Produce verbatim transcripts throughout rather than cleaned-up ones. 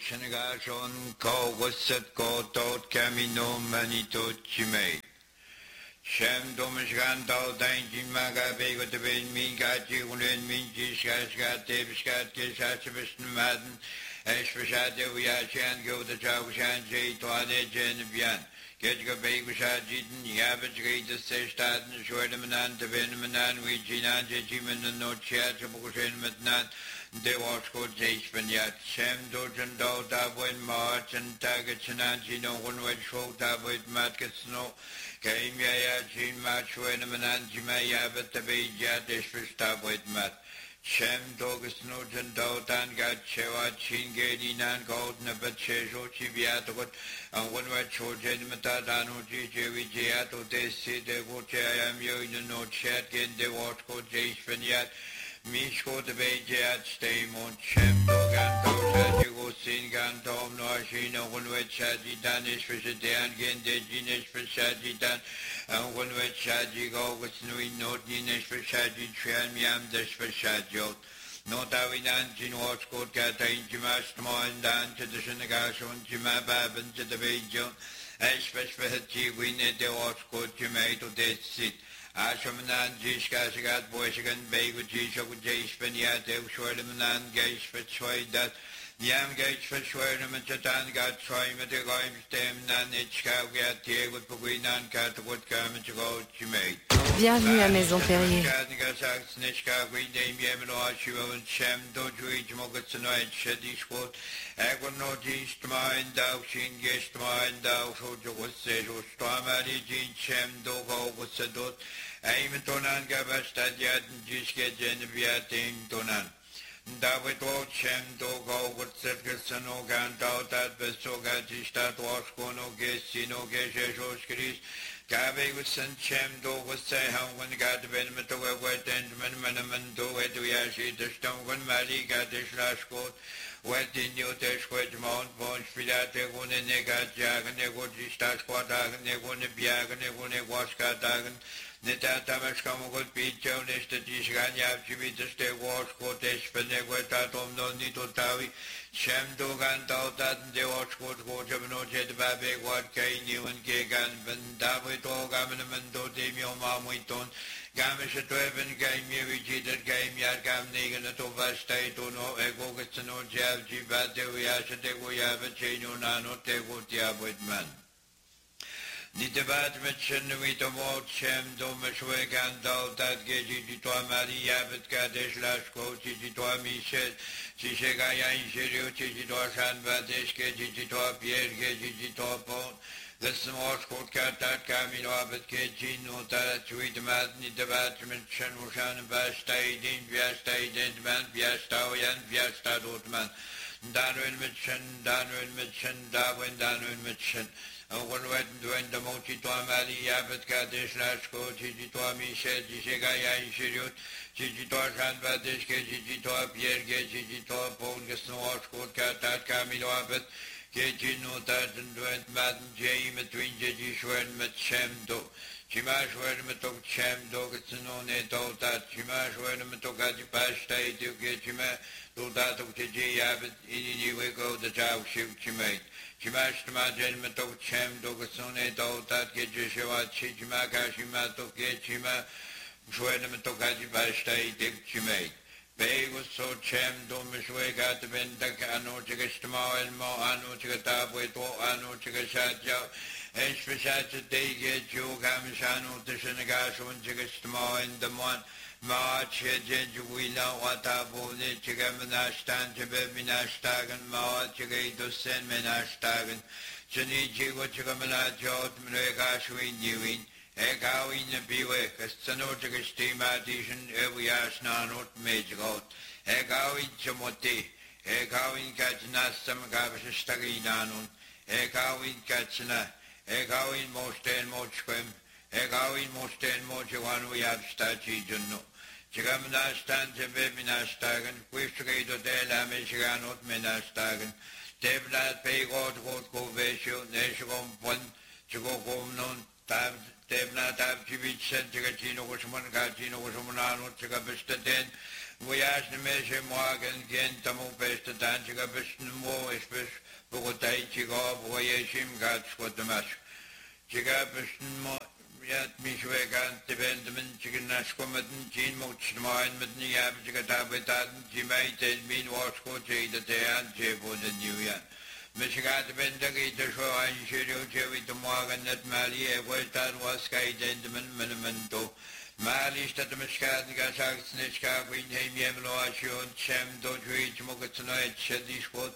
Shenagashon ko gusset ko tot kamino manito chimay. Shem domishgan dal dainjin maga bego de ben min gaji unen min jishkash gat tebishkat kishash bishmaden. Esh bishade uyashan go the jawshan jay toade jen bian. Ketga bego shajiden yabach gate the seshtaden shordemenan de benmenan wijinan jejimen no chat bukushen metnan. De was good days when yet Sam Dojan do Dabwin March and Tagachananji no one would show Dabwit Matkets no came ya Jean Match when a mananji may have at the bay yadish for Dabwit Mat. Sam Dogus Nojan do Dan got Chewa Chin Gady Nan Gold Nabachejo Chiviato and one word Chojan Matadano G J V J Ato de Si de Goche I am you in no chat get de was good days when yet. Mishko de Beijat stay mon chem dogan do you go sing and tom no shino one with Shaji Danish for Shadan gen de Genish for Shaji Dan and one with Shaji go with Nui no Dinish for Shaji Trian Miam dish for Shajot. No Dawinan Jin was good cat in Jimash Moin Dan to the Shinagashon Jimabab to the Beijot. Especially for Hachi win it the was good Jimay to this seat. Ashamanan Jishkashagat Boyshagan Bagu Jishok Jayspaniat, Shordaman Gage for Choi that Yam Gage for Shordam and Chatan got Choi Metagoim Stem Nanichka Gat with Puguinan Catwood Carmen to go to mate. Bienvenue à Maison Perrier. Nishka, Green Dame Yemino, Shiva and Shem, Doju, Mogatsanoid, Shedishport, Agono Jistma and Dow, Shin Gestma and Dow, Sojo was said, or Stormari, Jin Shem, Dogo was a dot, Aim Tonan Gabastadiat, and Jiske Geneviat in Tonan. David Old Shem, Dogo, what Sergerson, Ogan, Dautat, Besoga, Jistat, Waskono, Gesino, Geshe, Chris. Gabe was sent Chem do was say how when God benefit to a wet and Manaman do it we actually the stone when Mali got this last coat, wet in your test with Mount Bones, Filate, one and they got Jag and they would start squadag and they won a biag and they won a waska dagan. Neta Tamas come good beach on this the Jishganya, Jimmy the stay wash quotation, Peneguetatom no Nito Tavi. Shem Dogan Dautat and the watch court coach of no jet babe what Kay new and Gagan David Ogaman do Demio Mamuiton Gamish at Weven game Yaviji that game Yagam Negan at Ovastate or no Egogats no Jav Jibate Uyasha de Goyava Cheno Nano Tegotia with man. Nitabat Mitchen with a word Shem Domashwegan Dautat Geji to Maria Kadesh Lashko Chitwa Michel. Chishegaya in Shiru, Chichitosan, Badeshke, Chichito, Pierre, Chichito, Pon, the small court cat that came in Orbit Kitchen, Nota, Sweet Madney, the Batman, Shanushan, Bastaidin, Biastaidin, Man, Biastoyan, Biasta Dotman, Darwin Mitchen, Darwin Mitchen, Darwin, Darwin Mitchen. And one went when the Mochito Mali, Abbot Kadesh Lashko, Chichito, Michel, Chishegaya in Shiru. Chichito Shanbadishke, Chichito, Pierre, Chichito, Paul, Gasnoa, Scott, Katat, Camilo Abbott, Kejino, Tartan, Dwent, Madden, Jay, between Jejishwer and Metchemdo. Chimashwer and Metok Chemdo, Gatsanone, Totat, Chimashwer and Metokati Pashta, Tukechima, Totat of Keji Abbott, Iniwego, the Chow Ship Chimate. Chimashma, Metok Chemdo, Gatsone, Totat, Kejishua, Chichimaka, Shimato, Kechima. Shwedem Tokaji Bastai Dicchimate. Bay was so chem domishwe got the Vendak Ano Chigastama and Mo Ano Chigatabweto Ano Chigashaja, and Speshat Day get you Gamishano, the Senegasho and Chigastama and the one March Jenjuila Watabo, Chigamanashtan, Chibeminashtagan, Ma Chigato Sen Menashtagan, Chanichi, what Chigamana Jot, Mregashu in Ekawin the Biwek, a Sanotic steam addition, every ash nanot major goat. Ekawin Chamoti, Ekawin Kachna, some Gavish Staginanon, Ekawin Kachna, Ekawin Mosten Mochquem, Ekawin Mosten Mochawan, we have statue Juno. Chigamnastan, Jebinastagan, Quiscato de la Michiganot Menastagan, Teblat Paygot, Govesio, Neshom Pon, Chigocom non, Tab. Tebna Tab Chivich said Chigachino was one Gachino was Monano, Chigabista Den, we asked the Meshe Morgan, Gen Tamu Pesta Tanchiga Bishnamo, especially Bogotai Chigo, Boyeshim, Gatsquatamash. Chiga Bishnamo, Yat Mishwegan, Tibendman, Chiganashkomat, Jean Mochmine, Midniab, Chigatabitan, Jimate, Mean Washko, J, the Tayan, Jebo, the New Year. Michigan Bendagi to show and Shirio Chevi to Morgan at Mali, Western was Sky Dendaman, Minamento. Malish at the Miskat, Gasak, Snitchka, Queen Yemlo, Ashon, Chem, Dodrich, Mokatsanoid, Shedishpot.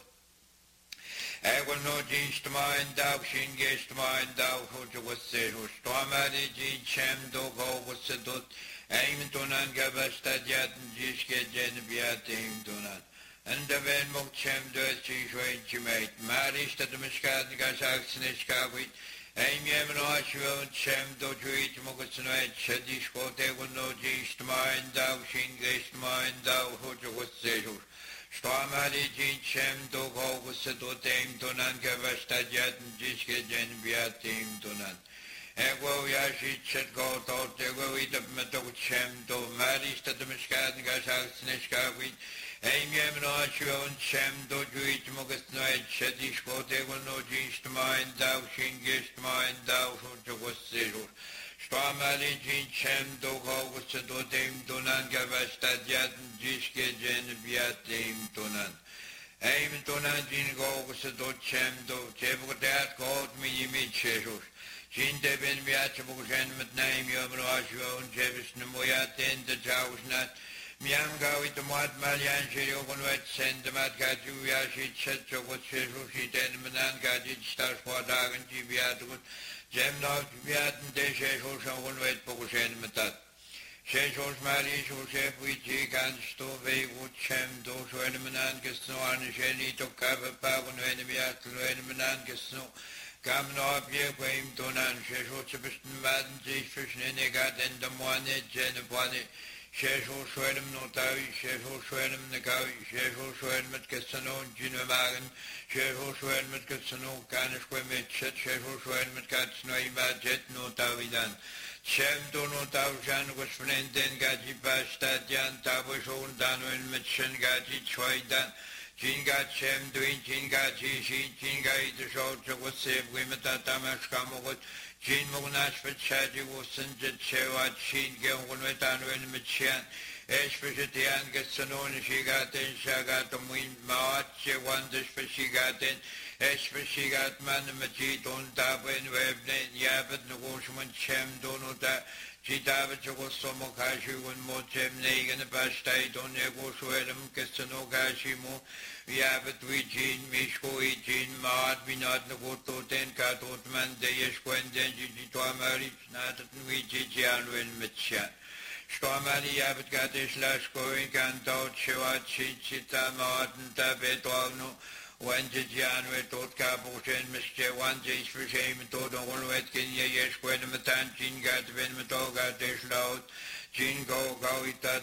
I will know Jeans to mine, Dow, Shin, Gash to mine, Dow, who was said, who Stormadi, Jean, Chem, Dogo, was said, Aim to Nan Gabastadiat, and Jishke, Geneviat, Aim to Nan. And the Ben Mokchem, the Chishway, Chimate, Malish at the Miskat, Gasak, Snitchka, with. Aim Yemno, Ashon, Chem, Dodrich, Mokatsanoid, Shedishpot, I will know Jeans to mine, Dow, Shin, Gash to mine, Dow, who was said, Stormali Jean Chem Dogo was a dotem Donan Gavastadiat and Jiske Genviat team Donan. Ego Yashi Chetgo thought they were with the Meto Chem do Maris to the Miskat and Gasak Snishka with Aim no Ashon Chem do Juit Mogasnoid Shedishko, they will know Jeans to mine, Dow Shingist mine, Dow who was zero. Stormali Jean Chem Dogo was a dotem Donan Gavastadiat and Jiske Genviat team Donan. Aim Donan Jean Go was a dot Chem do Chevodat called me Mitchell. Jean Deben Viachabujan with name Yomrasho and Jevis Namoyat in the Jausnat. Mianga with the Mat Malian Shirokon Wet send the Mat Gaju Yashi Chetcho was Sherushi Denmanan Gadget Stars Wadag and Jibiatwood. Jem not Viat and Deshe Hoshan Wet Pogoshen Matat. Sheshos Mali Shosef with Jigan Stove would Chem do Swedmanan Gasno and Sheni to cover Pavan Enemiat Enemanan Gasno. Come no Pie Quaim Donan Sheshos Madan Jish Negat and the Moine Jenapani. Sheshos Swedem Notavi, Sheshos Swedem Nagavi, Sheshos Swedem at Cassano, Ginamagan, Sheshos Swedem at Cassano, Kanishquemet, Sheshos Swedem at Katsno, Jet Notavidan. Shem do Notavian was Flenden Gaji Bastadian, Tabashon, Dano and Mitchen Gaji Choidan, Jingat Shem doing Jingaji, Jingai the Short was saved women at Tamashkamogot. Jean Monash for Chadi was sent to Chewat, Shin Gilwetano and Michian, Especian gets an own she got in Shagat and Win Maat, she wonders for she got in, Especially got man Majid on Dabin, Webden, Yabet, Negotiation, Chem, Donota, Chitava Chogosomokashi, and Mochem Nagan, Bastai, Don Negosuelum, Casanogasimo. We have it with Jean, Mishko, Jean, Maat, Vinat, Nagoto, Ten Katotman, Deyeshquen, Denji, Toamari, Natat, Vijian, and Mitchan. Stormali Yabit Gatish Lashko, Canto, Chewat, Chita, Martin, Tabetogno, one Jijan, Tot Capuchin, Mister One Jays for shame, Todo, Wetkin, Yeshquen, Matan, Jean Gatvin, Matoga, Dish Loud. Jingo, Gawita,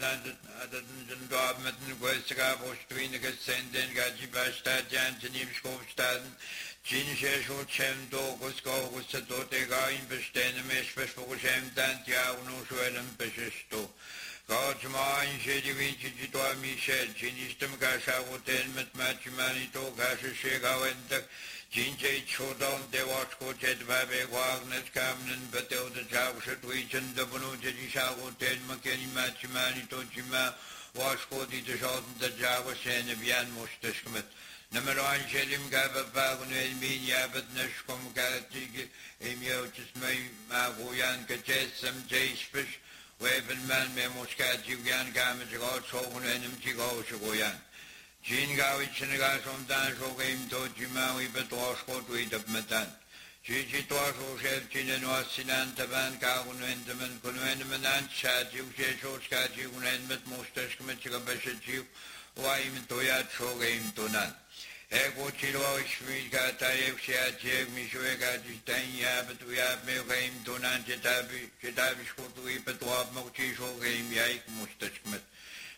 and Dormitten, Westga, Ostwiniga, Senden, Gajibastad, Jantanim, Skopstad, Jin Shesho, Chem, Dogos, Go, was the Dotega, in Bestenemes, Vesposhem, Dantia, no Sweden, Peshisto. God's mind, Shedivici, Toa Michel, Chinistum Gasha, Hotel, Matmachimanito, Gasha, Shega, and Jinjay Chodon, De Watchko, Jet Babe, Wagner, Camden, Batel, the Jausha, Twitch, and the Bono, Jedisha, Hotel, McKenny, Machimani, Tojima, Watchko, the Shot, the Java, Senevian, Mustashkumet. Number one, Shelim Gaba, Bagon, Elmin, Yabet, Neshkom, Galatig, Emio, Chismay, Magoyan, Kaches, some Jay Fish, Weapon Man, Memoska, Jigan, Gamage, God, Sohan, and Mchigo, Shagoyan. Jean Gavich and Gasom Dan so came to Jimawi, but was caught with of Matan. Gigi Torso Chef Chin and was Sinan Taban, Kagun, and the Man, Kunwanaman, and Chat, you say so Scotty, and met most Testament of Beshachu, why even Toyat so came to none. Ego Chilo, Shmika, Tayev, Shiachev, Mishuega, Jitania, but we have made him to Nan Jetabi, Jetabish, to whip at Wab Mochi, so came Yaik Mustachmet.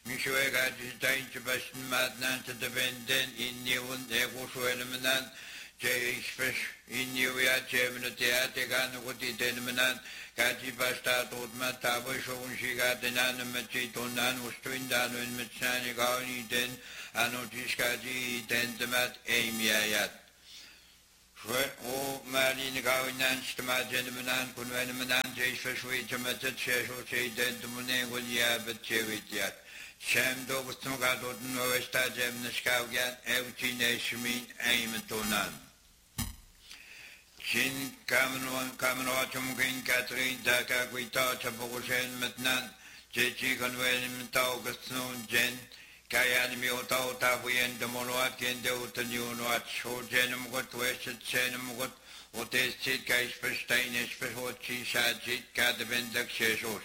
Mishuega, Jitain, Sebastian Madnan to the Venden in Neon, Ego Swellamanan, Jeispes in Yuya Chemnatia, Teganuti Denmanan, Kati Pasta Totma Tabo Shonshiga, Denanamachitonan, Ustrindan, and Mitsani Gauni Den, Anotiskaji, Tendamat, Amiayat. O Malin Gawinan, Stama Gentleman, Kunwanaman, Jeispes, which a method Shesho, Dentamune, will Yabet Chevitiat. Shem Dogustuga, Novesta Gemnaskaugan, Evchi Nashmin, Aimatonan. Shin Kamenon Kamenotum Green Catherine Daka Guita Chaposen Metnan, Jechi Convenim Taugusnon Jen, Kayan Mioto Tabuyan Demonoat and Deutanuat, Shojenum got Wested Senum got Otestit Kaispestein, Espehochi Shajit, Kadavendak Shesos,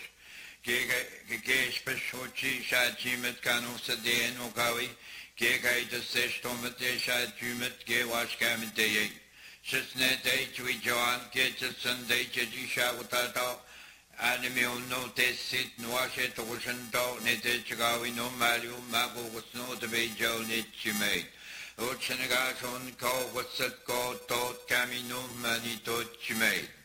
Kespehochi Shajimet Kanos a day and Okawi, Kekaita Sestomate Shajumet, Gewash Kamite. Sisnet H. We Joan, Ketches Sunday, Chedisha Utato, Anime no Tessit, Noashet, Ocean Dog, Nete Chagawi, no Malu, Mago was no to be Joe Nitchimate. Oceanagas on call was set called Tot Camino Mani Tot Chimate.